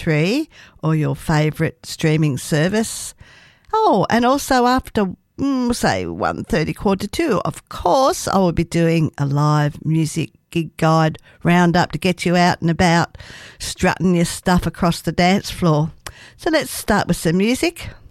MP3 or your favourite streaming service. Oh, and also after, say, 1:30, 1:45, of course, I will be doing a live music gig guide roundup to get you out and about, strutting your stuff across the dance floor. So let's start with some music.